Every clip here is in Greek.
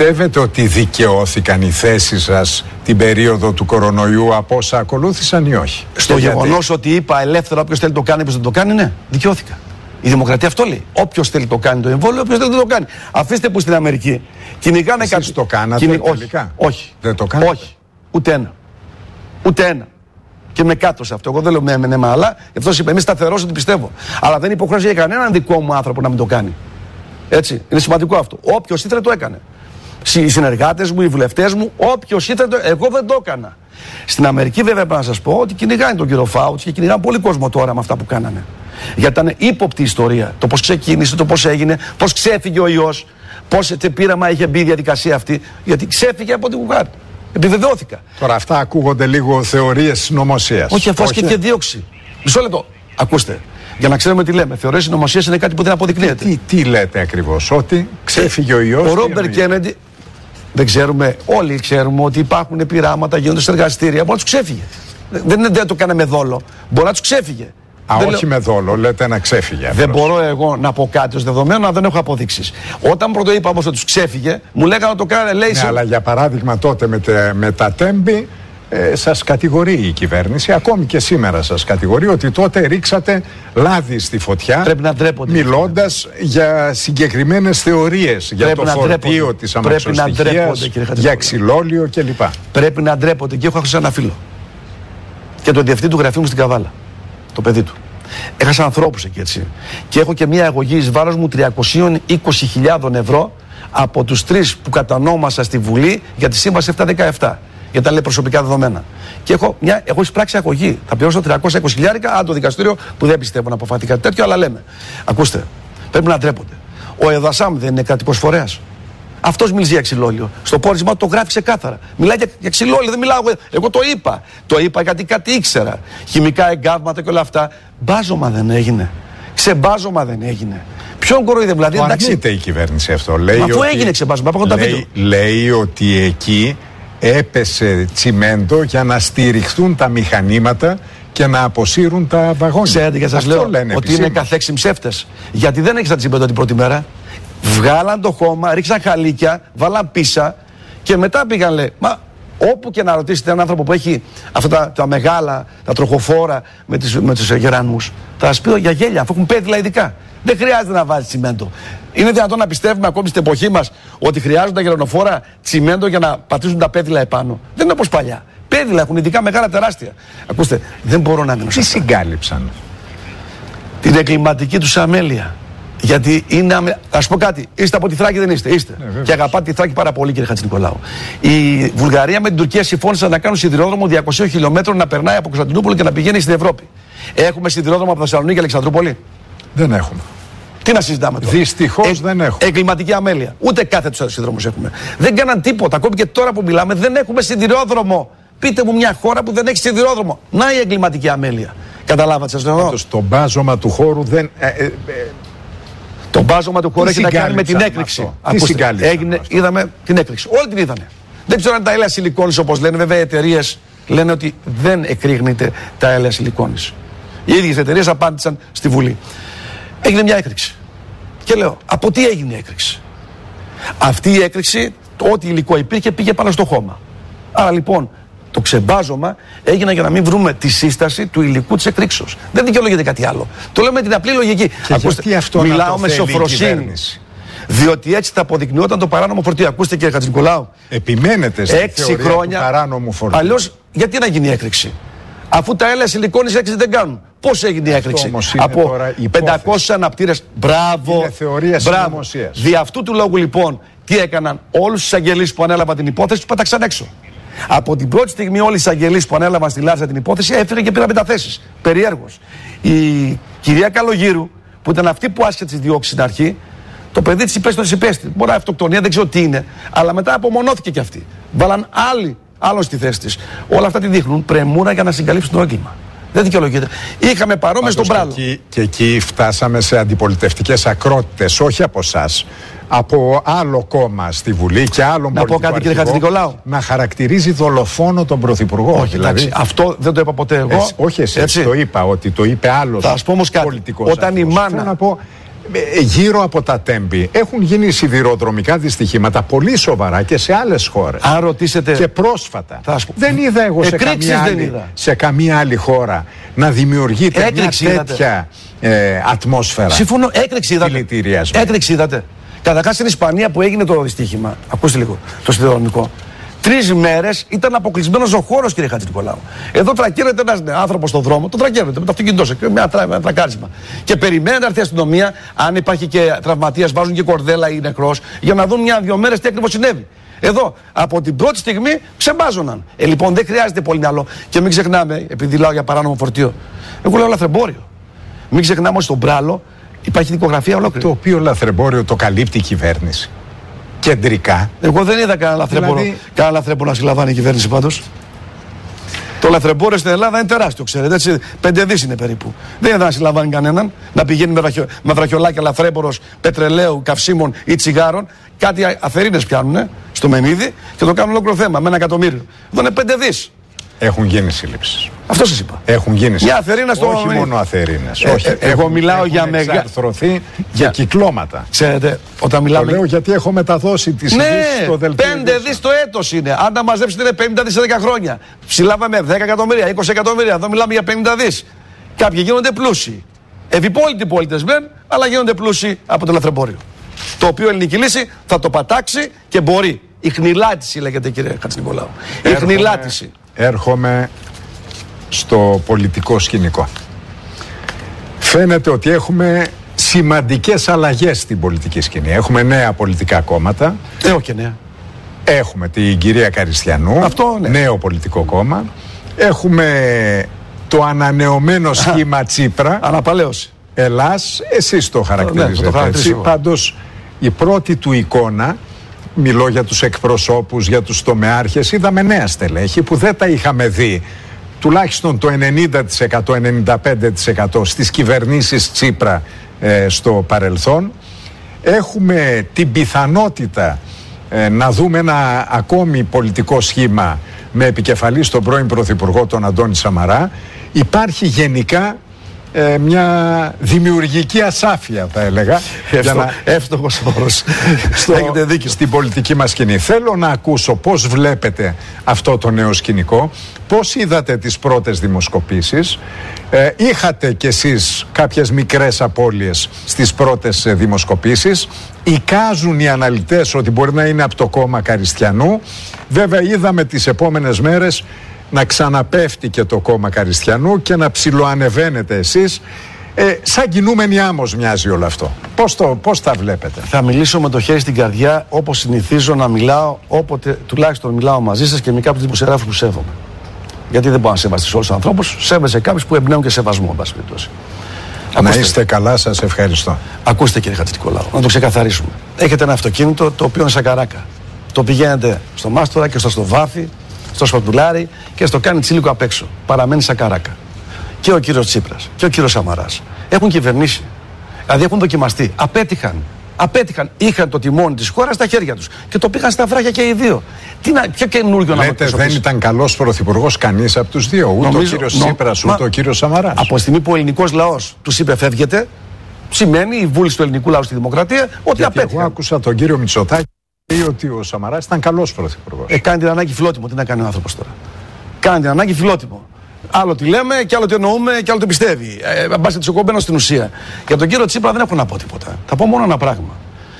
Πιστεύετε ότι δικαιώθηκαν οι θέσεις σας την περίοδο του κορονοϊού από όσα ακολούθησαν ή όχι? Στο γεγονός ότι είπα ελεύθερα όποιος θέλει το κάνει, όποιος δεν το κάνει, ναι, δικαιώθηκα. Η δημοκρατία αυτό λέει. Όποιος θέλει το κάνει το εμβόλιο, όποιος δεν το κάνει. Αφήστε που στην Αμερική κυνηγάνε κάτι. Εσείς το κάνατε τελικά? Όχι. Δεν το κάνατε? Όχι. Ούτε ένα. Ούτε ένα. Και με κάτω σε αυτό. Εγώ δεν λέω με ναι, αλλά αυτό είπε: είμαι σταθερός ότι πιστεύω. Αλλά δεν υποχρέωσε για κανέναν δικό μου άνθρωπο να μην το κάνει. Έτσι. Είναι σημαντικό αυτό. Όποιος ήθελε το έκανε. Οι συνεργάτες μου, οι βουλευτές μου, όποιος ήθελε το. Εγώ δεν το έκανα. Στην Αμερική, βέβαια, πρέπει να σας πω ότι κυνηγάνε τον κύριο Φάουτς και κυνηγάνε πολύ κόσμο τώρα με αυτά που κάνανε. Γιατί ήταν ύποπτη η ιστορία. Το πώς ξεκίνησε, το πώς έγινε, πώς ξέφυγε ο ιός, πώς πείραμα είχε μπει η διαδικασία αυτή. Γιατί ξέφυγε από την Ουγγάρ. Επιβεβαιώθηκα. Τώρα αυτά ακούγονται λίγο θεωρίες συνωμοσίας. Όχι, αφού ασκήθηκε δίωξη. Μισό λεπτό. Ακούστε. Για να ξέρουμε τι λέμε. Θεωρίες συνωμοσίας είναι κάτι που δεν αποδεικνύεται. Τι λέτε ακριβώς? Ότι ξέφυγε ο ιός? Ο Ρόμπερτ Κέννεντι. Δεν ξέρουμε, όλοι ξέρουμε ότι υπάρχουν πειράματα, γίνονται σε εργαστήρια. Μπορεί να του ξέφυγε. Δεν το κάναμε δόλο. Μπορεί να του ξέφυγε. Όχι με δόλο, λέτε να ξέφυγε. Δεν μπορώ εγώ να πω κάτι ως δεδομένο αν δεν έχω αποδείξεις. Όταν πρώτο είπα όμως ότι του ξέφυγε, μου λέγανε να το κάνανε, λέει. Ναι, αλλά για παράδειγμα τότε με τα τέμπη σας κατηγορεί η κυβέρνηση, ακόμη και σήμερα σας κατηγορεί ότι τότε ρίξατε λάδι στη φωτιά. Πρέπει να ντρέπονται. Μιλώντας για συγκεκριμένες θεωρίες, για το φορτίο της αμαξοστοιχείας, για ξυλόλιο κλπ. Πρέπει να ντρέπονται. Και έχω χάσει ένα φίλο. Και τον διευθυντή του γραφείου μου στην Καβάλα. Το παιδί του. Έχασα ανθρώπους εκεί, έτσι. Και έχω και μια αγωγή εις βάρος μου 320.000 ευρώ από τους 3 που κατανόμασα στη Βουλή για τη σύμβαση 717. Γιατί τα λέει προσωπικά δεδομένα. Και έχω εισπράξει αγωγή. Θα πληρώσω 320.000, αν το δικαστήριο που δεν πιστεύω να αποφαθεί κάτι τέτοιο, αλλά λέμε. Ακούστε, πρέπει να ντρέπονται. Ο ΕΔΑΣΑΜ δεν είναι κρατικός φορέας? Αυτός μίλησε για ξυλόλιο. Στο πόρισμα το γράφει ξεκάθαρα. Μιλάει για ξυλόλιο, δεν μιλάω εγώ. Το είπα. Το είπα γιατί κάτι ήξερα. Χημικά εγκάβματα και όλα αυτά. Μπάζωμα δεν έγινε. Ξεμπάζωμα δεν έγινε. Ποιον κοροϊδεύει, δηλαδή? Το αρνείται η κυβέρνηση αυτό. Λέει αφού ότι έγινε ξεμπάζωμα, λέει ότι εκεί έπεσε τσιμέντο για να στηριχθούν τα μηχανήματα και να αποσύρουν τα βαγόνια. Ξέρετε, και σας λέω ότι είναι καθέξι ψεύτες. Γιατί δεν έχεις τα τσιμέντο την πρώτη μέρα. Βγάλαν το χώμα, ρίξαν χαλίκια, βάλαν πίσα και μετά πήγαν, λέει. Μα όπου και να ρωτήσετε έναν άνθρωπο που έχει αυτά τα μεγάλα, τα τροχοφόρα με τους γερανούς, θα σας πει για γέλια, αφού έχουν πέδιλα ειδικά. Δεν χρειάζεται να βάζει τσιμέντο. Είναι δυνατόν να πιστεύουμε ακόμη στην εποχή μας ότι χρειάζονται τα γερανοφόρα τσιμέντο για να πατήσουν τα πέδιλα επάνω? Δεν είναι όπως παλιά. Πέδιλα έχουν ειδικά μεγάλα, τεράστια. Ακούστε, δεν μπορώ να μείνω σε αυτά. Τι συγκάλυψαν? Την εγκληματική τους αμέλεια. Γιατί είναι. Ας πω κάτι, είστε από τη Θράκη, δεν είστε? Είστε. Και αγαπάτε τη Θράκη πάρα πολύ, κύριε Χατζηνικολάου. Η Βουλγαρία με την Τουρκία συμφώνησαν να κάνουν σιδηρόδρομο 200 χιλιόμετρων να περνάει από Κωνσταντινούπολη και να πηγαίνει στην Ευρώπη. Έχουμε σιδηρόδρομο από Θεσσαλονίκη και Αλεξανδρούπολη? Δεν έχουμε. Τι να συζητάμε τώρα? Δυστυχώς δεν έχουμε. Εγκληματική αμέλεια. Ούτε κάθε του σιδηρόδρομους έχουμε. Δεν κάναν τίποτα. Ακόμη και τώρα που μιλάμε, δεν έχουμε σιδηρόδρομο. Πείτε μου μια χώρα που δεν έχει σιδηρόδρομο. Να η εγκληματική αμέλεια. Καταλάβατε, σας λέω. Το μπάζωμα του χώρου δεν. Το μπάζωμα του χώρου έχει να κάνει με την έκρηξη. Είδαμε την έκρηξη. Όλη την είδανε. Δεν ξέρω αν τα έλαια σιλικόνης, όπως λένε, βέβαια οι εταιρείες λένε ότι δεν εκρήγνεται τα έλαια σιλικόνης. Οι ίδιες εταιρείες απάντησαν στη Βουλή. Έγινε μια έκρηξη. Και λέω, από τι έγινε η έκρηξη? Αυτή η έκρηξη, ό,τι υλικό υπήρχε, πήγε πάνω στο χώμα. Άρα λοιπόν, το ξεμπάζωμα έγινε για να μην βρούμε τη σύσταση του υλικού της εκρήξεως. Δεν δικαιολογείται κάτι άλλο. Το λέμε με την απλή λογική. Ακούστε, αυτό μιλάω με σοφροσύνη. Διότι έτσι θα αποδεικνυόταν το παράνομο φορτίο. Ακούστε, κύριε Χατζηνικολάου. Επιμένετε στη θεωρία του παράνομου φορτίου. Αλλιώς, γιατί να γίνει η έκρηξη? Αφού τα έλαια σιλικόνης έκρηξη δεν κάνουν. Πώς έγινε η έκρηξη? Από 500 αναπτήρες. Μπράβο. Είναι θεωρία συνωμοσίας. Δι' αυτού του λόγου λοιπόν, τι έκαναν? Όλους τους εισαγγελείς που ανέλαβαν την υπόθεση τους πέταξαν έξω. Από την πρώτη στιγμή όλοι οι εισαγγελείς που ανέλαβαν στη Λάρισα την υπόθεση έφυγαν και πήραν μεταθέσεις. Περιέργως. Η κυρία Καλογύρου, που ήταν αυτή που άσκησε τις διώξεις στην αρχή, το παιδί της υπέστη. Μπορεί να αυτοκτονία, δεν ξέρω τι είναι, αλλά μετά απομονώθηκε κι αυτή. Βάλαν άλλο στη θέση της. Όλα αυτά τι δείχνουν? Πρεμούρα για να συγκαλύψουν το έγκλημα. Δεν δικαιολογείται. Είχαμε παρόμοιες στον Μπράλο. Και εκεί φτάσαμε σε αντιπολιτευτικές ακρότητες, όχι από εσάς. Από άλλο κόμμα στη Βουλή και άλλον πολιτικό αρχηγό να χαρακτηρίζει δολοφόνο τον Πρωθυπουργό. Όχι, δηλαδή. Αυτό δεν το είπα ποτέ εγώ. Όχι εσείς, το είπα, ότι το είπε άλλος πολιτικός. Όταν η μάνα γύρω από τα Τέμπη έχουν γίνει σιδηροδρομικά δυστυχήματα πολύ σοβαρά και σε άλλες χώρες. Αν ρωτήσετε... Και πρόσφατα. Δεν είδα εγώ σε καμία άλλη χώρα να δημιουργείται μια τέτοια ατμόσφαιρα. Συμφωνώ, έκρηξη είδατε. Καταρχάς στην Ισπανία που έγινε το δυστύχημα, ακούστε λίγο, το σιδηροδρομικό. 3 μέρες ήταν αποκλεισμένος ο χώρος, κύριε Χατζηνικολάου. Εδώ τρακέρεται ένας άνθρωπος στον δρόμο, το τρακέρεται με το αυτοκίνητό σε ένα τρακάρισμα. Και περιμένει να έρθει η αστυνομία, αν υπάρχει και τραυματίας, βάζουν και κορδέλα ή νεκρός, για να δουν 1-2 μέρες τι ακριβώς συνέβη. Εδώ, από την πρώτη στιγμή, ξεμπάζωναν. Λοιπόν, δεν χρειάζεται πολύ μυαλό. Και μην ξεχνάμε, επειδή μιλάω για παράνομο φορτίο, εγώ λέω λαθρεμπόριο. Μην ξεχνάμε ότι στον Μπράλο υπάρχει δικογραφία ολόκληρη. Το οποίο λαθρεμπόριο το καλύπτει η κυβέρνηση. Κεντρικά. Εγώ δεν είδα κανένα λαθρεμπόριο να συλλαμβάνει η κυβέρνηση πάντως. Το λαθρεμπόριο στην Ελλάδα είναι τεράστιο, ξέρετε. Έτσι, 5 δις είναι περίπου. Δεν είδα να συλλαμβάνει κανέναν να πηγαίνει με βραχιολάκια λαθρέμπορος πετρελαίου, καυσίμων ή τσιγάρων. Κάτι αφερίνες πιάνουν στο Μενίδη και το κάνουν ολόκληρο θέμα με 1 εκατομμύριο. Εδώ είναι 5 δις. Έχουν γίνει σύλληψεις. Αυτό σας είπα. Έχουν γίνει σύλληψεις. Μια αφερίνα στο... Όχι μόνο αφερίνες. Εγώ μιλάω για μεγάλα. Εξαρθρωθεί για κυκλώματα. Ξέρετε, όταν μιλάμε. Το λέω γιατί έχω μεταδώσει τις ειδήσεις στο δελτίο. 5 δις το έτος είναι. Αν τα μαζέψετε είναι 50 δις σε 10 χρόνια. Συλλάβαμε 10 εκατομμύρια, 20 εκατομμύρια. Εδώ μιλάμε για 50 δις. Κάποιοι γίνονται πλούσιοι. Ευυπόλυτοι πολίτες μεν, αλλά γίνονται πλούσιοι από το λαθρεμπόριο. Το οποίο η ελληνική λύση θα το πατάξει και μπορεί. Η χνηλάτιση λέγεται, κύριε Χατζηνικολάου. Η χνηλάτιση. Έρχομαι στο πολιτικό σκηνικό. Φαίνεται ότι έχουμε σημαντικές αλλαγές στην πολιτική σκηνή. Έχουμε νέα πολιτικά κόμματα. Όχι νέα. Έχουμε την κυρία Καριστιανού, αυτό, ναι. Νέο πολιτικό κόμμα. Έχουμε το ανανεωμένο σχήμα Τσίπρα. Αναπαλαίωση. Ελλάς, εσείς το χαρακτηρίζετε έτσι. Πάντως η πρώτη του εικόνα, μιλώ για τους εκπροσώπους, για τους τομεάρχες, είδαμε νέα στελέχη που δεν τα είχαμε δει τουλάχιστον το 90%-95% στις κυβερνήσεις Τσίπρα στο παρελθόν. Έχουμε την πιθανότητα να δούμε ένα ακόμη πολιτικό σχήμα με επικεφαλή στον πρώην Πρωθυπουργό τον Αντώνη Σαμαρά. Υπάρχει γενικά μια δημιουργική ασάφεια, θα έλεγα. Εύστοχος όρος. Έχετε δίκιο. Στην πολιτική μας σκηνή. Θέλω να ακούσω πώς βλέπετε αυτό το νέο σκηνικό, πώς είδατε τις πρώτες δημοσκοπήσεις. Είχατε κι εσείς κάποιες μικρές απώλειες στις πρώτες δημοσκοπήσεις. Εικάζουν οι αναλυτές ότι μπορεί να είναι από το κόμμα Καριστιανού. Βέβαια είδαμε τις επόμενες μέρες να ξαναπέφτει και το κόμμα Καριστιανού και να ψιλοανεβαίνετε εσείς. Σαν κινούμενη άμμος μοιάζει όλο αυτό. Πώς τα βλέπετε? Θα μιλήσω με το χέρι στην καρδιά, όπως συνηθίζω να μιλάω, όποτε τουλάχιστον μιλάω μαζί σας και με κάποιους δημοσιογράφους που σέβομαι. Γιατί δεν μπορώ να σέβασαι σε όλους τους ανθρώπους, σέβεσαι κάποιους που εμπνέουν και σεβασμό, εν πάση περιπτώσει. Να είστε καλά, σας ευχαριστώ. Ακούστε, κύριε Χατζηνικολάου, να το ξεκαθαρίσουμε. Έχετε ένα αυτοκίνητο το οποίο είναι σαν καράκα. Το πηγαίνετε στο Μάστορα και στο Βάφι, στο Σπατουλάρι και στο κάνει τσίλικο απ' έξω. Παραμένει σαν καράκα. Και ο κύριος Τσίπρας και ο κύριος Σαμαράς έχουν κυβερνήσει. Δηλαδή έχουν δοκιμαστεί. Απέτυχαν. Είχαν το τιμόνι της χώρας στα χέρια τους και το πήγαν στα βράχια και οι δύο. Ποιο καινούργιο να λέτε, δεν ήταν καλός πρωθυπουργός κανείς από τους δύο? Ούτε ο κύριος Τσίπρας, ούτε ο κύριος Σαμαράς. Από τη στιγμή που ο ελληνικός λαός τους είπε φεύγετε, σημαίνει η βούληση του ελληνικού λαού στη δημοκρατία ότι απέτυχαν. Εγώ άκουσα τον κύριο Μητσοτάκη ότι ο Σαμαράς ήταν καλός πρωθυπουργός. Κάνει την ανάγκη φιλότιμο. Τι να κάνει ο άνθρωπος τώρα? Κάνει την ανάγκη φιλότιμο. Άλλο τι λέμε και άλλο τι εννοούμε και άλλο τι πιστεύει. Μπάστε τσοκομμένο στην ουσία. Για τον κύριο Τσίπρα δεν έχω να πω τίποτα. Θα πω μόνο ένα πράγμα.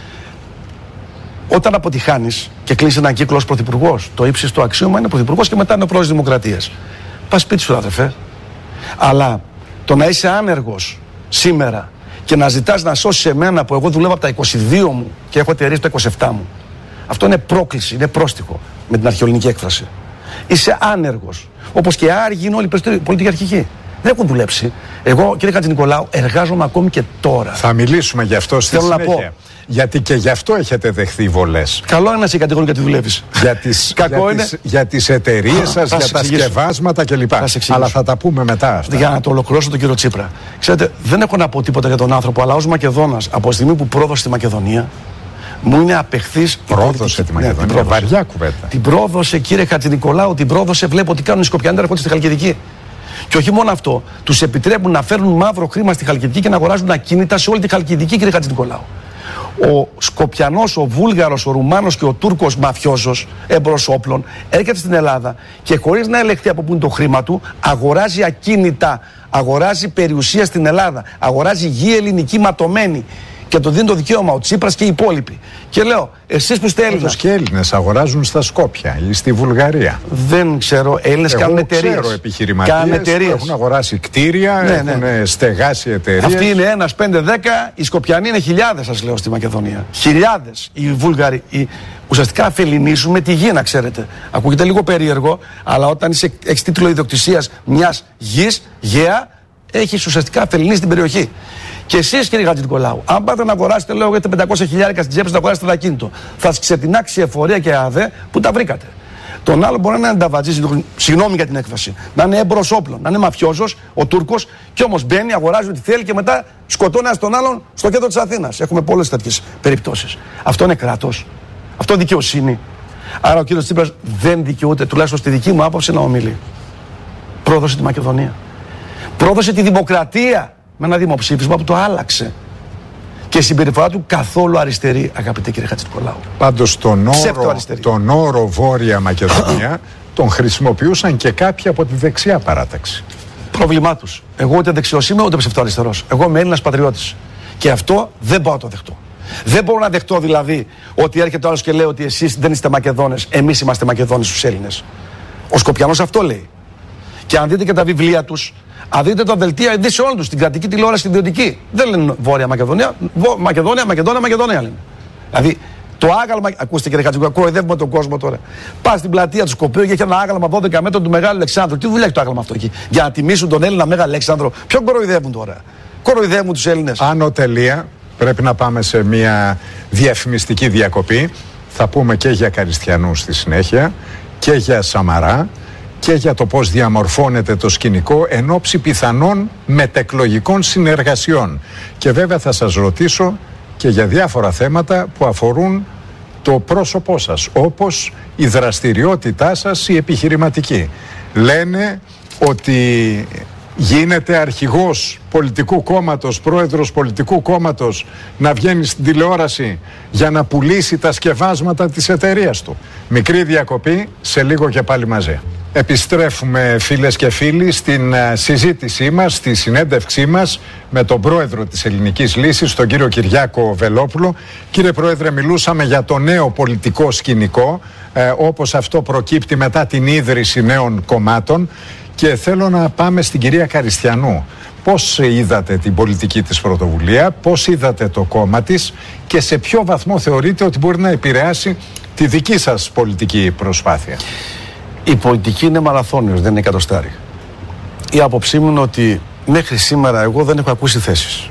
Όταν αποτυχάνεις και κλείσει έναν κύκλο ως πρωθυπουργός, το ύψιστο αξίωμα είναι πρωθυπουργός και μετά είναι ο πρόεδρος της Δημοκρατίας. Πας σπίτι σου, αδερφέ. Αλλά το να είσαι άνεργος σήμερα και να ζητάς να σώσεις εμένα που εγώ δουλεύω από τα 22 μου και έχω εταιρείες το 27 μου. Αυτό είναι πρόκληση, είναι πρόστιχο με την αρχαιοελληνική έκφραση. Είσαι άνεργος. Όπως και άργοι είναι όλοι οι πολιτικοί αρχηγοί. Δεν έχουν δουλέψει. Εγώ, κύριε Χατζηνικολάου, εργάζομαι ακόμη και τώρα. Θα μιλήσουμε γι' αυτό στη συνέχεια. Να πω. Γιατί και γι' αυτό έχετε δεχθεί βολές. Καλό είναι να σε κατηγορούν γιατί δουλεύεις. Για τις εταιρείες σας, για τα σκευάσματα κλπ. Αλλά θα τα πούμε μετά αυτά. Για να το ολοκληρώσω τον κύριο Τσίπρα. Ξέρετε, δεν έχω να πω τίποτα για τον άνθρωπο, αλλά ως Μακεδόνας, από τη στιγμή που πρόδωσε τη Μακεδονία, μου είναι απεχθής. Πρόδωσε τη Μακεδονία. Βαριά κουβέντα. Την πρόδωσε, κύριε Χατζηνικολάου, την πρόδωσε. Βλέπω ότι κάνουν οι Σκοπιανοί έρχονται στη Χαλκιδική. Και όχι μόνο αυτό, τους επιτρέπουν να φέρνουν μαύρο χρήμα στη Χαλκιδική και να αγοράζουν ακίνητα σε όλη τη Χαλκιδική, κύριε Χατζηνικολάου. Ο Σκοπιανός, ο Βούλγαρος, ο Ρουμάνος και ο Τούρκος μαφιόζος, έμπορος όπλων, έρχεται στην Ελλάδα και χωρίς να ελεγχθεί από πού είναι το χρήμα του, αγοράζει ακίνητα, αγοράζει περιουσία στην Ελλάδα, αγοράζει γη ελληνική ματωμένη. Και το δίνει το δικαίωμα ο Τσίπρας και οι υπόλοιποι. Και λέω, εσείς που είστε Έλληνες. Και Έλληνες αγοράζουν στα Σκόπια ή στη Βουλγαρία. Δεν ξέρω. Έλληνες κάνουν εταιρείες. Ξέρω επιχειρηματίες που έχουν αγοράσει κτίρια, έχουν στεγάσει εταιρείες. Αυτοί είναι 1, 5, 10. Οι Σκοπιανοί είναι χιλιάδες, σας λέω, στη Μακεδονία. Χιλιάδες. Οι Βούλγαροι. Ουσιαστικά αφεληνίζουν με τη γη, να ξέρετε. Ακούγεται λίγο περίεργο, αλλά όταν έχεις τίτλο ιδιοκτησίας μιας γης, γέα, έχεις ουσιαστικά αφεληνίσει την περιοχή. Και εσείς, κύριε Χατζηνικολάου, αν πάτε να αγοράσετε, λέω, για 500.000 στην τσέπη να αγοράσετε ένα ακίνητο, θα σας ξετινάξει η εφορία και ΑΔΕ που τα βρήκατε. Τον άλλο μπορεί να είναι νταβατζής, συγγνώμη για την έκφραση, να είναι έμπορος όπλων, να είναι μαφιόζος, ο Τούρκος, και όμως μπαίνει, αγοράζει ό,τι θέλει και μετά σκοτώνει ένας τον άλλον στο κέντρο της Αθήνας. Έχουμε πολλές τέτοιες περιπτώσεις. Αυτό είναι κράτος. Αυτό είναι δικαιοσύνη. Άρα ο κύριος Τσίπρας δεν δικαιούται, τουλάχιστον στη δική μου άποψη, να ομιλεί. Πρόδωσε τη Μακεδονία. Πρόδωσε τη δημοκρατία. Με ένα δημοψήφισμα που το άλλαξε. Και η συμπεριφορά του καθόλου αριστερή, αγαπητέ κύριε Χατζηνικολάου. Πάντως τον όρο Βόρεια Μακεδονία τον χρησιμοποιούσαν και κάποιοι από τη δεξιά παράταξη. Πρόβλημά τους. Εγώ ούτε δεξιός είμαι, ούτε ψευτοαριστερός. Εγώ είμαι Έλληνας πατριώτης. Και αυτό δεν μπορώ να το δεχτώ. Δεν μπορώ να δεχτώ δηλαδή ότι έρχεται ο άλλος και λέει ότι εσείς δεν είστε Μακεδόνες, εμείς είμαστε Μακεδόνες στους Έλληνες. Ο Σκοπιανός αυτό λέει. Και αν δείτε και τα βιβλία τους, αν δείτε τα δελτία ειδήσεων όλων τους, στην κρατική τηλεόραση, την ιδιωτική, δεν λένε Βόρεια Μακεδονία, Μακεδόνια λένε. Δηλαδή το άγαλμα, ακούστε κύριε Χατζηνικολάου, κοροϊδεύουμε τον κόσμο τώρα. Πας στην πλατεία του Σκοπίου και έχει ένα άγαλμα 12 μέτρων του Μεγάλου Αλεξάνδρου. Τι δουλειά έχει το άγαλμα αυτό εκεί? Για να τιμήσουν τον Έλληνα Μέγα Αλέξανδρο. Ποιον κοροϊδεύουν τώρα? Κοροϊδεύουν τους Έλληνες. Άνω τελεία, πρέπει να πάμε σε μια διαφημιστική διακοπή. Θα πούμε και για Καριστιανού στη συνέχεια και για Σαμαρά και για το πώς διαμορφώνεται το σκηνικό εν ώψη πιθανών μετεκλογικών συνεργασιών. Και βέβαια θα σας ρωτήσω και για διάφορα θέματα που αφορούν το πρόσωπό σας, όπως η δραστηριότητά σας η επιχειρηματική. Λένε ότι γίνεται αρχηγός πολιτικού κόμματος, πρόεδρος πολιτικού κόμματος, να βγαίνει στην τηλεόραση για να πουλήσει τα σκευάσματα της εταιρείας του. Μικρή διακοπή, σε λίγο και πάλι μαζί. Επιστρέφουμε, φίλες και φίλοι, στην συζήτησή μας, στη συνέντευξή μας με τον πρόεδρο της Ελληνικής Λύσης, τον κύριο Κυριάκο Βελόπουλο. Κύριε Πρόεδρε, μιλούσαμε για το νέο πολιτικό σκηνικό, όπως αυτό προκύπτει μετά την ίδρυση νέων κομμάτων, και θέλω να πάμε στην κυρία Καριστιανού. Πώς είδατε την πολιτική της πρωτοβουλία, πώς είδατε το κόμμα της και σε ποιο βαθμό θεωρείτε ότι μπορεί να επηρεάσει τη δική σας πολιτική προσπάθεια? Η πολιτική είναι μαραθώνιος, δεν είναι εκατοστάρι. Η άποψή μου είναι ότι μέχρι σήμερα εγώ δεν έχω ακούσει θέσεις.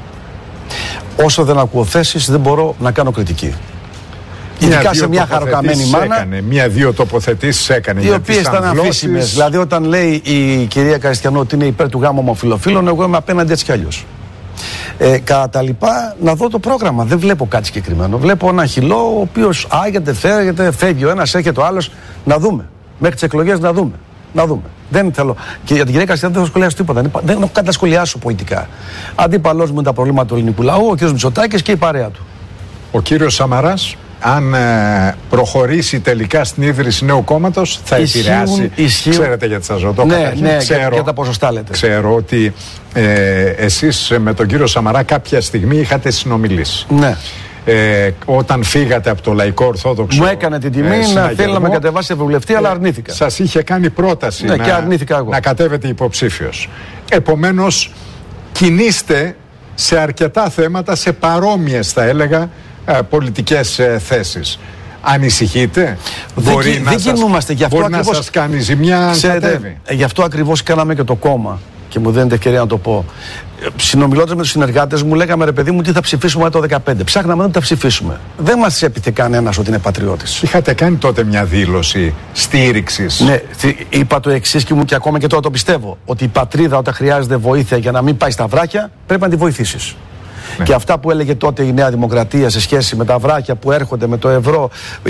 Όσο δεν ακούω θέσεις, δεν μπορώ να κάνω κριτική. Ειδικά σε μια χαροκαμένη μάνα. Μία-δύο τοποθετήσεις έκανε. Οι οποίες ήταν αφήσιμες. Δηλαδή, όταν λέει η κυρία Καριστιανού ότι είναι υπέρ του γάμου ομοφυλοφίλων, εγώ είμαι απέναντι έτσι κι αλλιώς. Κατά τα λοιπά, να δω το πρόγραμμα. Δεν βλέπω κάτι συγκεκριμένο. Βλέπω ένα χυλό, ο οποίος άγεται, φεύγει ο ένας, έρχεται ο άλλος. Να δούμε. Μέχρι τις εκλογές να δούμε. Δεν θέλω. Και για την κυρία Καριστιανού δεν θα σχολιάσω τίποτα. Δεν έχω κάτι να σχολιάσω πολιτικά. Αντίπαλός μου είναι τα προβλήματα του ελληνικού λαού, ο κ. Μητσοτάκης και η παρέα του. Ο κύριος Σαμαράς, αν προχωρήσει τελικά στην ίδρυση νέου κόμματος, θα επηρεάσει. Ξέρετε γιατί σας ρωτώ? Ναι, για τα ποσοστά λέτε. Ξέρω ότι εσείς με τον κύριο Σαμαρά κάποια στιγμή είχατε συνομιλήσει. Ναι. Όταν φύγατε από το Λαϊκό Ορθόδοξο, μου έκανε την τιμή να θέλει να με κατεβάσει ευρωβουλευτή, αλλά αρνήθηκα. Σας είχε κάνει πρόταση να κατέβετε υποψήφιος. Επομένως, κινείστε σε αρκετά θέματα, σε παρόμοιες θα έλεγα πολιτικές θέσεις. Ανησυχείτε? Μπορεί να σας κάνει ζημιά αν κατέβει? Γι' αυτό ακριβώς κάναμε και το κόμμα και μου δίνετε ευκαιρία να το πω. Συνομιλώντας με τους συνεργάτες μου, λέγαμε ρε παιδί μου τι θα ψηφίσουμε το 2015. Ψάχναμε να τα ψηφίσουμε. Δεν μας έπειθε κανένας ότι είναι πατριώτης. Είχατε κάνει τότε μια δήλωση στήριξης. Ναι, είπα το εξής και μου και ακόμα και τώρα το πιστεύω. Ότι η πατρίδα όταν χρειάζεται βοήθεια για να μην πάει στα βράχια, πρέπει να τη βοηθήσεις. Και αυτά που έλεγε τότε η Νέα Δημοκρατία σε σχέση με τα βράκια που έρχονται, με το ευρώ,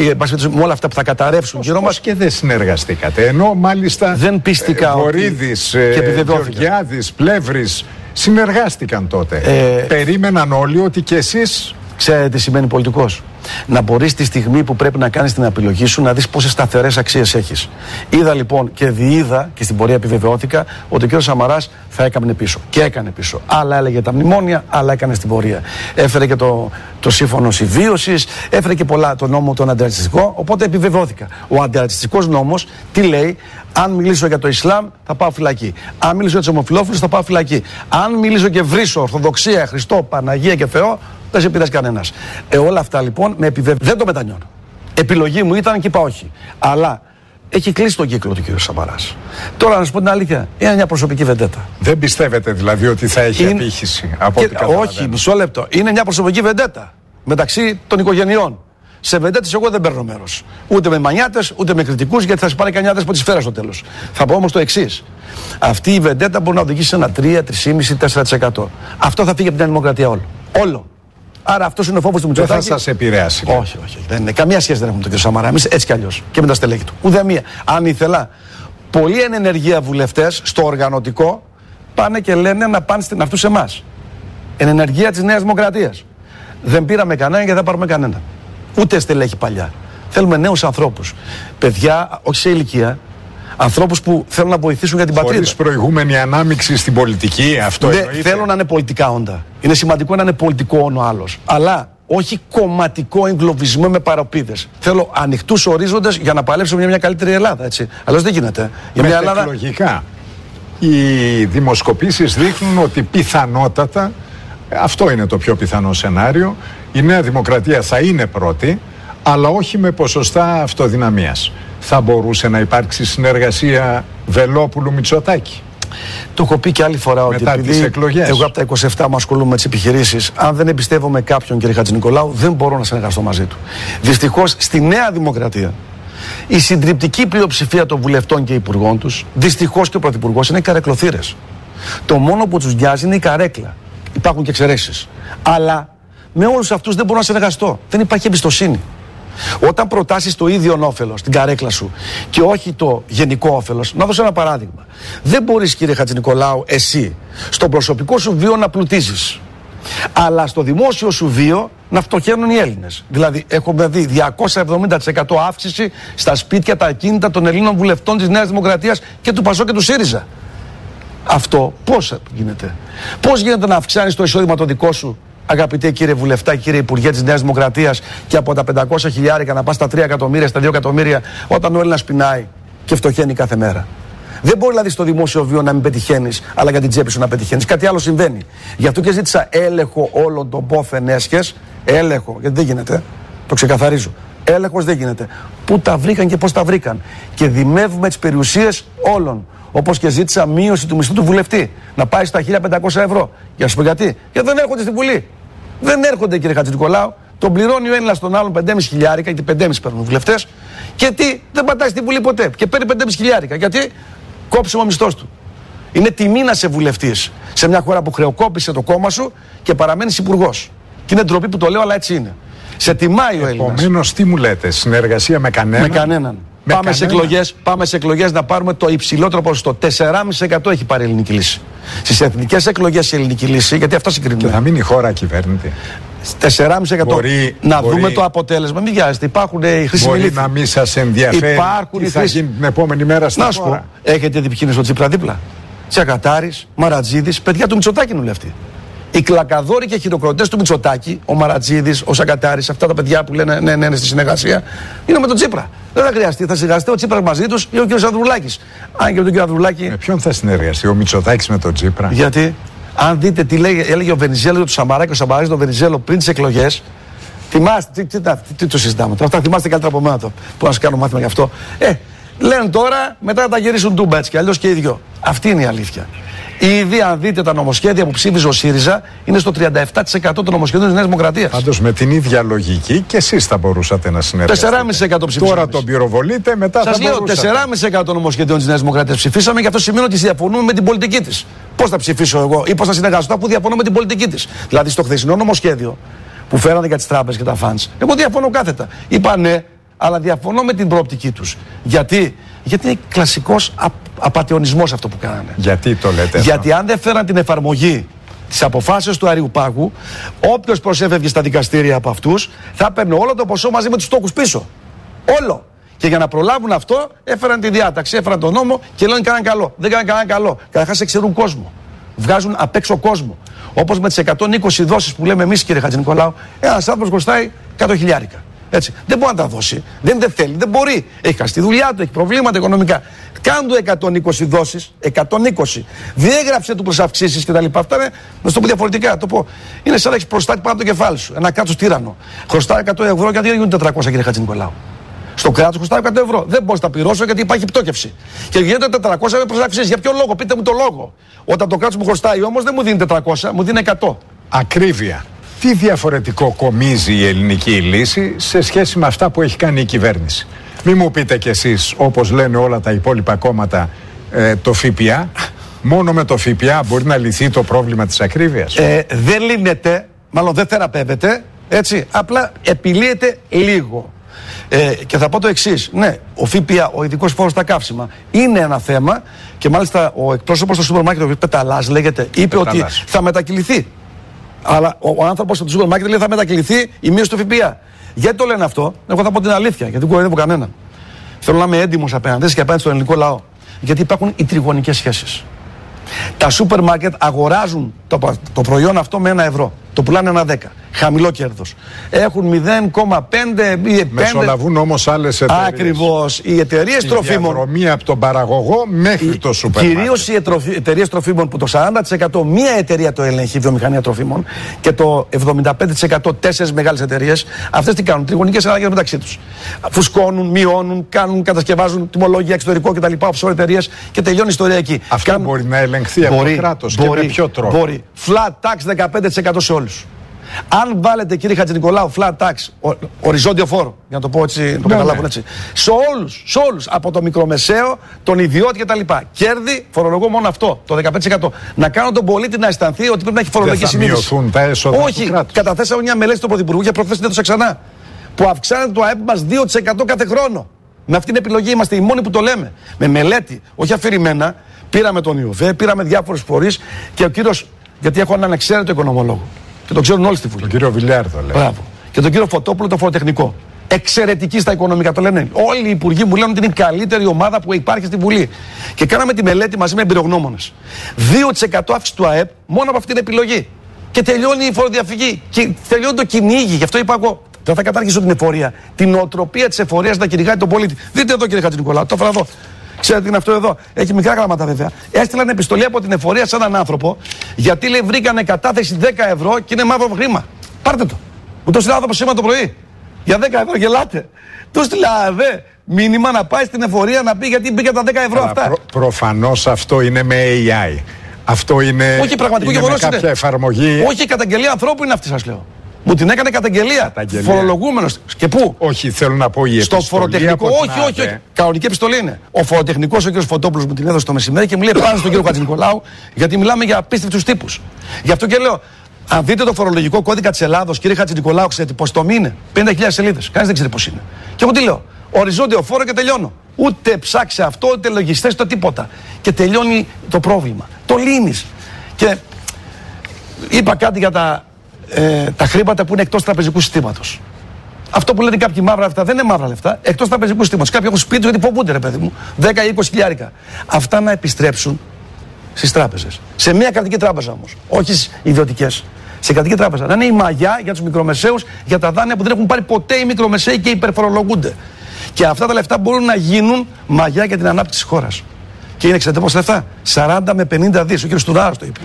με όλα αυτά που θα καταρρεύσουν γύρω μας. Και δεν συνεργαστήκατε. Ενώ μάλιστα δεν πίστηκα Βορίδης, Γεωργιάδης, Πλεύρης συνεργάστηκαν τότε. Περίμεναν όλοι ότι και εσείς. Ξέρετε τι σημαίνει πολιτικός? Να μπορείς τη στιγμή που πρέπει να κάνεις την επιλογή σου να δεις πόσες σταθερές αξίες έχεις. Είδα λοιπόν και διείδα και στην πορεία επιβεβαιώθηκα ότι ο κ. Σαμαράς θα έκανε πίσω. Και έκανε πίσω. Άλλα έλεγε τα μνημόνια, άλλα έκανε στην πορεία. Έφερε και το σύμφωνο συμβίωσης, έφερε και πολλά το νόμο τον αντιρατσιστικό. Οπότε επιβεβαιώθηκα. Ο αντιρατσιστικός νόμος τι λέει? Αν μιλήσω για το Ισλάμ θα πάω φυλακή. Αν μιλήσω για τους ομοφυλόφιλους θα πάω φυλακή. Αν μιλήσω και βρίσω Ορθοδοξία, Χριστό, Παναγία και Θεό, δεν σε πειράζει κανένας. Όλα αυτά λοιπόν με δεν το μετανιώνω. Επιλογή μου ήταν και είπα όχι. Αλλά έχει κλείσει τον κύκλο του κ. Σαμαράς. Τώρα να σου πω την αλήθεια, είναι μια προσωπική βεντέτα. Δεν πιστεύετε δηλαδή ότι θα έχει απήχηση από ό,τι καταλαβαίνω? Όχι, μισό λεπτό. Είναι μια προσωπική βεντέτα μεταξύ των οικογενειών. Σε βεντέτες εγώ δεν παίρνω μέρος. Ούτε με μανιάτες, ούτε με κριτικούς, γιατί θα σου πάρει κανένα δέσπο της σφαίρας στο τέλος. Θα πω όμως το εξής. Αυτή η βεντέτα μπορεί να οδηγήσει σε ένα 3, 3,5, 4%. Αυτό θα φύγει από την Δημοκρατία όλο. Άρα αυτό είναι ο φόβος του Μητσοτάκη. Δεν θα σας επηρεάσει. Όχι. Δεν είναι. Καμία σχέση δεν έχουμε με τον κ. Σαμαρά. Εμείς έτσι κι αλλιώς. Και με τα στελέχη του. Ουδέμια. Αν ήθελα, πολλοί εν ενεργεία βουλευτές στο οργανωτικό πάνε και λένε να πάνε στην αυτούς εμάς. Εν ενεργεία της Νέας Δημοκρατίας. Δεν πήραμε κανέναν και δεν θα πάρουμε κανέναν. Ούτε στελέχη παλιά. Θέλουμε νέους ανθρώπους. Παιδιά, όχι σε ηλικία. Ανθρώπους που θέλουν να βοηθήσουν για την πατρίδα. Χωρίς προηγούμενη ανάμειξη στην πολιτική, αυτό εννοείται. Θέλω να είναι πολιτικά όντα. Είναι σημαντικό να είναι πολιτικό όν ο άλλος. Αλλά όχι κομματικό εγκλωβισμό με παροπίδες. Θέλω ανοιχτούς ορίζοντες για να παλέψουμε για μια καλύτερη Ελλάδα. Έτσι. Αλλιώς δεν γίνεται. Μετεκλογικά. Οι δημοσκοπήσεις δείχνουν ότι πιθανότατα, αυτό είναι το πιο πιθανό σενάριο, η Νέα Δημοκρατία θα είναι πρώτη, αλλά όχι με ποσοστά αυτοδυναμίας. Θα μπορούσε να υπάρξει συνεργασία Βελόπουλου-Μητσοτάκη? Το έχω πει και άλλη φορά ότι τις εκλογές. Εγώ από τα 27 μου ασχολούμαι με τις επιχειρήσεις. Αν δεν εμπιστεύομαι κάποιον, κύριε Χατζηνικολάου, δεν μπορώ να συνεργαστώ μαζί του. Δυστυχώς στη Νέα Δημοκρατία η συντριπτική πλειοψηφία των βουλευτών και υπουργών τους, δυστυχώς και ο πρωθυπουργός, είναι καρεκλοθύρες. Το μόνο που τους νοιάζει είναι η καρέκλα. Υπάρχουν και εξαιρέσεις. Αλλά με όλους αυτούς δεν μπορώ να συνεργαστώ. Δεν υπάρχει εμπιστοσύνη. Όταν προτάσεις το ίδιο όφελος, την καρέκλα σου, και όχι το γενικό όφελος, να δώσω ένα παράδειγμα. Δεν μπορείς, κύριε Χατζηνικολάου, εσύ στο προσωπικό σου βίο να πλουτίζεις, αλλά στο δημόσιο σου βίο να φτωχαίνουν οι Έλληνες. Δηλαδή, έχουμε δει 270% αύξηση στα σπίτια, τα ακίνητα των Ελλήνων βουλευτών της Νέας Δημοκρατίας και του ΠΑΣΟΚ και του ΣΥΡΙΖΑ. Αυτό πώς γίνεται? Πώς γίνεται να αυξάνεις το εισόδημα το δικό σου, αγαπητέ κύριε Βουλευτά, κύριε Υπουργέ της Νέας Δημοκρατίας, και από τα 500 χιλιάρικα να πας στα 3 εκατομμύρια, στα 2 εκατομμύρια, όταν ο Έλληνας πεινάει και φτωχαίνει κάθε μέρα? Δεν μπορεί δηλαδή στο δημόσιο βίο να μην πετυχαίνεις, αλλά για την τσέπη σου να πετυχαίνεις. Κάτι άλλο συμβαίνει. Γι' αυτό και ζήτησα έλεγχο όλων των πόθεν έσχες. Έλεγχο, γιατί δεν γίνεται. Το ξεκαθαρίζω. Έλεγχος δεν γίνεται. Πού τα βρήκαν και πώς τα βρήκαν. Και δημεύουμε τις περιουσίες όλων. Όπως και ζήτησα μείωση του μισθού του βουλευτή. Να πάει στα 1.500 ευρώ. Για να σου πω γιατί? Γιατί δεν έρχονται στη Βουλή. Δεν έρχονται, κύριε Χατζηνικολάου. Τον πληρώνει ο Έλληνας τον άλλον 5,5 χιλιάρικα, γιατί 5,5 παίρνουν οι βουλευτές. Και τι, δεν πατάει στη Βουλή ποτέ. Και παίρνει 5,5 χιλιάρικα. Γιατί? Κόψιμο ο μισθός του. Είναι τιμή να είσαι βουλευτής σε μια χώρα που χρεοκόπησε το κόμμα σου και παραμένεις υπουργός. Και είναι ντροπή που το λέω, αλλά έτσι είναι. Σε τιμάει ο Έλληνας. Επομένως, τι μου λέτε, συνεργασία με κανέναν? Με κανέναν. Πάμε σε εκλογές να πάρουμε το υψηλότερο ποσοστό. 4,5% έχει πάρει η Ελληνική Λύση. Στις εθνικές εκλογές η Ελληνική Λύση, γιατί αυτό συγκρίνουμε. Και θα μείνει η χώρα κυβέρνητη. 4,5%. Να δούμε το αποτέλεσμα. Μην βιάζετε. Υπάρχουν οι χρήσιμοι λύθοι. Μπορεί να μην σας ενδιαφέρει τι θα γίνει την επόμενη μέρα στην χώρα. Να σου πω, έχετε δει ποιοι είναι στο Τσίπρα δίπλα? Τσακατάρης, Μαρατζίδης, παιδιά του Μητσοτάκη είναι όλοι αυτοί. Οι κλακαδόροι και χειροκροτές του Μητσοτάκη, ο Μαρατζίδης, ο Σακατάρης, αυτά τα παιδιά που λένε ναι, στη συνεργασία, είναι με τον Τσίπρα. Δεν θα χρειαστεί. Θα συνεργαστεί ο Τσίπρας μαζί τους ή ο κ. Ανδρουλάκης. Αν και με τον κ. Ανδρουλάκη. Με ποιον θα συνεργαστεί, ο Μητσοτάκης με τον Τσίπρα? Γιατί, αν δείτε τι έλεγε ο Βενιζέλο του Σαμαρά και ο Σαμαράς τον Βενιζέλο πριν τις εκλογές, θυμάστε, τι το συζητάμε. Αυτά θυμάστε καλύτερα από μένα, που να σας κάνω μάθημα γι' αυτό. Λένε τώρα μετά θα τα γυρίσουν τούμπα έτσι κι αλλιώς και οι δυο. Αυτή είναι η αλήθεια. Ήδη, αν δείτε τα νομοσχέδια που ψήφιζε ο ΣΥΡΙΖΑ, είναι στο 37% των νομοσχεδίων της Νέας Δημοκρατίας. Πάντως με την ίδια λογική και εσείς θα μπορούσατε να συνεργαστείτε. 4,5% ψηφίσαμε. Τώρα τον πυροβολείτε, μετά σας θα μπορούσατε. Σας λέω 4,5% νομοσχεδίων της Νέας Δημοκρατίας ψηφίσαμε και αυτό σημαίνει ότι διαφωνούμε με την πολιτική της. Πώς θα ψηφίσω εγώ ή πώς θα συνεργαστώ που διαφωνώ με την πολιτική της. Δηλαδή στο χθεσινό νομοσχέδιο που φέρανε για τις τράπεζες και τα funds, εγώ διαφωνώ κάθετα. Είπα ναι, αλλά διαφωνώ με την προοπτική τους. Γιατί είναι κλασικός απατεωνισμός αυτό που κάνανε. Γιατί το λέτε? Γιατί αν δεν φέραν την εφαρμογή της αποφάσεως του Αριουπάγου, όποιος προσέφευγε στα δικαστήρια από αυτούς θα παίρνει όλο το ποσό μαζί με τους τόκους πίσω. Όλο. Και για να προλάβουν αυτό, έφεραν τη διάταξη, έφεραν τον νόμο και λένε κάναν καλό. Δεν κάναν κανένα καλό. Καταρχάς εξαιρούν κόσμο. Βγάζουν απ' έξω κόσμο. Όπως με τις 120 δόσεις που λέμε εμείς, κύριε Χατζηνικολάου, ένας άνθρωπος χρωστάει 100 χιλιάρικα. Έτσι. Δεν μπορεί να τα δώσει. Δεν θέλει, δεν μπορεί. Έχει χάσει τη δουλειά του, έχει προβλήματα οικονομικά. Κάνουν του 120 δόσεις, 120. Διέγραψε του προς αυξήσεις κτλ. Αυτά είναι, να σου το πω διαφορετικά. Να το πω. Είναι σαν να έχει προστάτη πάνω από το κεφάλι σου. Ένα κράτος τύραννο. Χρωστάει 100 ευρώ γιατί δεν γίνουν 400, κύριε Χατζηνικολάου. Στο κράτος χρωστάει 100 ευρώ. Δεν μπορώ να τα πληρώσω γιατί υπάρχει πτώκευση. Και γίνονται 400 με προσαυξήσεις. Για ποιο λόγο, πείτε μου το λόγο. Όταν το κράτος μου χρωστάει όμως δεν μου δίνει 400, μου δίνει 100. Ακρίβεια. Τι διαφορετικό κομίζει η ελληνική λύση σε σχέση με αυτά που έχει κάνει η κυβέρνηση? Μη μου πείτε κι εσείς, όπως λένε όλα τα υπόλοιπα κόμματα, το ΦΠΑ. Μόνο με το ΦΠΑ μπορεί να λυθεί το πρόβλημα της ακρίβειας? Δεν λύνεται, μάλλον δεν θεραπεύεται, έτσι, απλά επιλύεται λίγο. Και θα πω το εξής. Ναι, ο ΦΠΑ, ο ειδικός φόρος στα καύσιμα, είναι ένα θέμα και μάλιστα ο εκπρόσωπος του σούπερ μάρκετ, ο Πεταλάς λέγεται, είπε ότι θα μετακυληθεί. Αλλά ο άνθρωπος του σούπερ μάρκετ λέει θα μετακυληθεί η μείωση του ΦΠΑ. Γιατί το λένε αυτό? Εγώ θα πω την αλήθεια, γιατί δεν κοροϊδεύω κανέναν. Θέλω να είμαι έντιμος απέναντι και απέναντι στον ελληνικό λαό. Γιατί υπάρχουν οι τριγωνικές σχέσεις. Τα σούπερ μάρκετ αγοράζουν το προϊόν αυτό με 1 ευρώ. Το πουλάνε 1,10. Χαμηλό κέρδος. Έχουν 0,5 ή 5. Μεσολαβούν όμως άλλες εταιρείες. Ακριβώς. Οι εταιρείες τροφίμων. Η διαδρομή από τον παραγωγό μέχρι το σούπερ μάρκετ. Κυρίως οι εταιρείες τροφίμων που το 40% μία εταιρεία το ελέγχει, η βιομηχανία τροφίμων, και το 75% 4 μεγάλες εταιρείες. Αυτές τι κάνουν? Τριγωνικές αλλαγές μεταξύ τους. Φουσκώνουν, μειώνουν, κατασκευάζουν τιμολόγια εξωτερικό κτλ. Offshore εταιρείες και τελειώνει η ιστορία εκεί. Αυτό μπορεί να ελεγχθεί από το κράτος και με ποιο τρόπο? Μπορεί. Flat tax 15% σε όλους. Αν βάλετε, κύριε Χατζηνικολάου, flat tax, οριζόντιο φόρο, για να το πω έτσι, το καταλάβουν έτσι, σε όλους, από το μικρομεσαίο, τον ιδιώτη κτλ. Κέρδη, φορολογώ μόνο αυτό, το 15%. Να κάνω τον πολίτη να αισθανθεί ότι πρέπει να έχει φορολογική συνείδηση. Δεν θα μειωθούν τα έσοδα του κράτους? Καταθέσαμε μια μελέτη του Πρωθυπουργού και προχθές την έδωσα ξανά, που αυξάνεται το ΑΕΠ μας 2% κάθε χρόνο. Με αυτήν την επιλογή είμαστε οι μόνοι που το λέμε. Με μελέτη, όχι αφηρημένα, πήραμε τον ΙΟΒΕ, πήραμε διάφορους φορείς και ο κύριος, γιατί έχω έναν εξαίρετο οικονομολόγο. Και το ξέρουν όλοι στη Βουλή. Τον κύριο Βιλιάρδο, λέει. Μπράβο. Και τον κύριο Φωτόπουλο, το φοροτεχνικό. Εξαιρετική στα οικονομικά, το λένε. Όλοι οι υπουργοί μου λένε ότι είναι η καλύτερη ομάδα που υπάρχει στη Βουλή. Και κάναμε τη μελέτη μαζί με εμπειρογνώμονες. 2% αύξηση του ΑΕΠ μόνο από αυτήν την επιλογή. Και τελειώνει η φοροδιαφυγή. Και τελειώνει το κυνήγι. Γι' αυτό είπα εγώ. Δεν θα κατάργησω την εφορία. Την νοοτροπία της εφορίας να κυνηγάει τον πολίτη. Δείτε εδώ, κύριε Χατζηνικολάου, το έφερα εδώ. Ξέρετε τι είναι αυτό εδώ? Έχει μικρά γράμματα βέβαια. Έστειλαν επιστολή από την εφορία σε έναν άνθρωπο, γιατί λέει βρήκανε κατάθεση 10 ευρώ και είναι μαύρο χρήμα. Πάρτε το. Μου το στείλε άνθρωπο σήμερα το πρωί. Για 10 ευρώ γελάτε. Του στείλα μήνυμα να πάει στην εφορία να πει γιατί μπήκε τα 10 ευρώ αυτά. Προφανώς αυτό είναι με AI. Αυτό είναι, όχι, πραγματικό είναι με κάποια εφαρμογή. Όχι, η καταγγελία ανθρώπου είναι αυτή, σας λέω. Μου την έκανε καταγγελία. Φορολογούμενος. Και πού? Όχι, θέλω να πω η επιστολή. Στο φοροτεχνικό. Όχι. Κανονική επιστολή είναι. Ο φοροτεχνικός, ο κ. Φωτόπουλος, μου την έδωσε το μεσημέρι και μου λέει πάνω στον κ. Χατζηνικολάου, γιατί μιλάμε για απίστευτους τύπους. Γι' αυτό και λέω, αν δείτε το φορολογικό κώδικα της Ελλάδος, κ. Χατζηνικολάου, ξέρετε πώς το είναι? 50.000 σελίδες. Κανείς δεν ξέρει πώς είναι. Και εγώ τι λέω? Οριζόντιο φόρο και τελειώνω. Ούτε ψάξε αυτό, ούτε λογιστές, ούτε τίποτα. Και τελειώνει το πρόβλημα. Το λύνεις. Και είπα κάτι για τα χρήματα που είναι εκτός τραπεζικού συστήματος. Αυτό που λένε κάποιοι μαύρα λεφτά δεν είναι μαύρα λεφτά, εκτός τραπεζικού συστήματος. Κάποιοι έχουν σπίτι γιατί φοβούνται, ρε παιδί μου, 10 ή 20 χιλιάρικα. Αυτά να επιστρέψουν στις τράπεζες. Σε μια κρατική τράπεζα όμως, όχι στις ιδιωτικές. Σε κρατική τράπεζα. Να είναι η μαγιά για τους μικρομεσαίους, για τα δάνεια που δεν έχουν πάρει ποτέ οι μικρομεσαίοι και υπερφορολογούνται. Και αυτά τα λεφτά μπορούν να γίνουν μαγιά για την ανάπτυξη της χώρας. Και είναι, ξέρετε πόσα λεφτά? 40 με 50 δις. Ο κ. Στουράρος το είπε.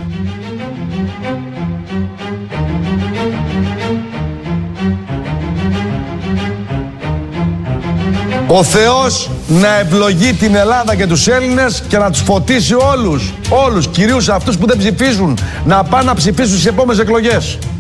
Ο Θεός να ευλογεί την Ελλάδα και τους Έλληνες και να τους φωτίσει όλους, κυρίως αυτούς που δεν ψηφίζουν, να πάνε να ψηφίσουν στις επόμενες εκλογές.